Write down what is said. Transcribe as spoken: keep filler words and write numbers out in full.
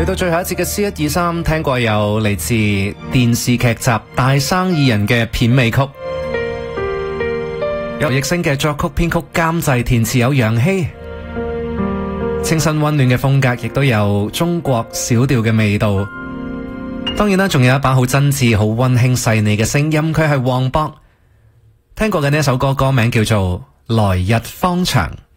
去到最後一節嘅 C 一二三，聽過有嚟自電視劇集《大生意人》嘅片尾曲，有葉星嘅作曲、編曲、監製、填詞有楊希，清新溫暖嘅風格，亦都有中國小調嘅味道。當然啦，仲有一把好真摯、好溫馨細膩嘅聲音，佢係黃渤。聽過嘅呢一首歌，歌名叫做《來日方長》。